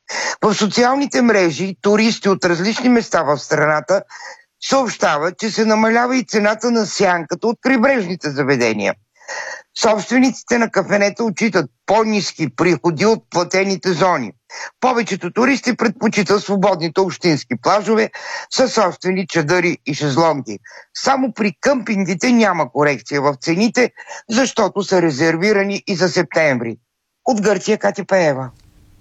В социалните мрежи туристи от различни места в страната съобщават, че се намалява и цената на сянката от крайбрежните заведения. Собствениците на кафенета отчитат по-ниски приходи от платените зони. Повечето туристи предпочитат свободните общински плажове със собствени чадъри и шезлонги. Само при къмпингите няма корекция в цените, защото са резервирани и за септември. От Гърция Катя Пеева.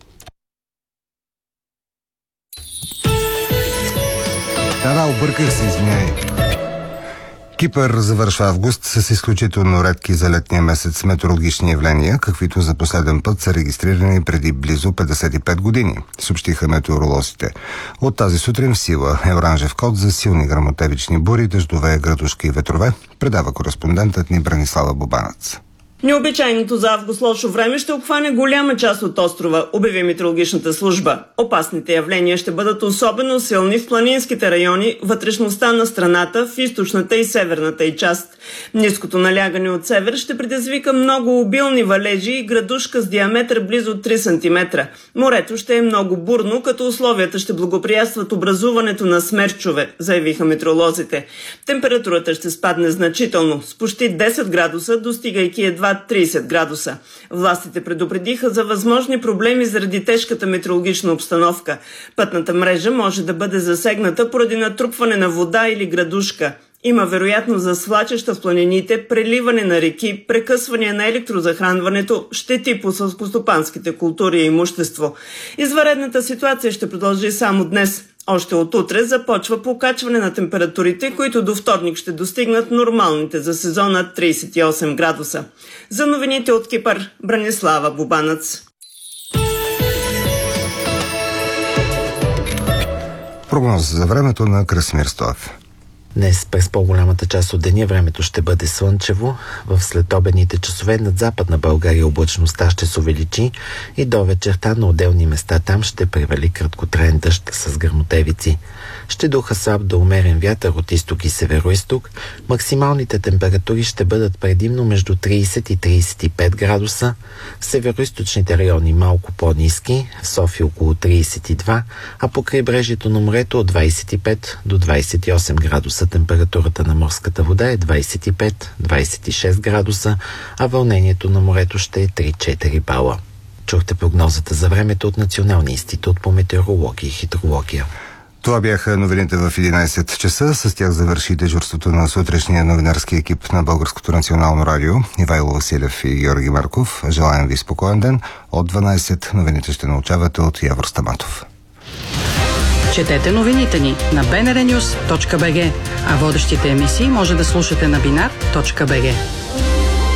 Обърках се, извиняй. Кипър завършва август с изключително редки за летния месец метеорологични явления, каквито за последен път са регистрирани преди близо 55 години, съобщиха метеоролозите. От тази сутрин в сила е оранжев код за силни гръмотевични бури, дъждове, градушки и ветрове, предава кореспондентът ни Бранислава Бубанец. Необичайното за август лошо време ще обхване голяма част от острова, обяви метеорологичната служба. Опасните явления ще бъдат особено силни в планинските райони, вътрешността на страната, в източната и северната й част. Ниското налягане от север ще предизвика много обилни валежи и градушка с диаметър близо 3 см. Морето ще е много бурно, като условията ще благоприятстват образуването на смерчове, заявиха метеоролозите. Температурата ще спадне значително, с почти 10 градуса, достигайки едва 30 градуса. Властите предупредиха за възможни проблеми заради тежката метеорологична обстановка. Пътната мрежа може да бъде засегната поради натрупване на вода или градушка. Има вероятност за свлачища в планините, преливане на реки, прекъсване на електрозахранването, щети по селскостопанските култури и имущество. Извънредната ситуация ще продължи само днес. Още от утре започва покачване на температурите, които до вторник ще достигнат нормалните за сезона 38 градуса. За новините от Кипър, Бранислава Бубанец. Прогноза за времето на Красимир Стоев. Днес през по-голямата част от деня времето ще бъде слънчево. В следобедните часове над Западна България облачността ще се увеличи и до вечерта на отделни места там ще превали краткотраен дъжд с гръмотевици. Ще духа слаб до умерен вятър от изток и североизток. Максималните температури ще бъдат предимно между 30 и 35 градуса. В североизточните райони малко по-ниски, в София около 32, а по крайбрежието на морето от 25 до 28 градуса. Температурата на морската вода е 25-26 градуса, а вълнението на морето ще е 3-4 бала. Чухте прогнозата за времето от Националния институт по метеорология и хидрология. Това бяха новините в 11 часа. С тях завърши дежурството на сутрешния новинарски екип на Българското национално радио. Ивайло Василев и Георги Марков. Желаем ви спокоен ден. От 12 новините ще научавате от Явор Стаматов. Четете новините ни на bnrnews.bg, а водещите емисии може да слушате на binar.bg.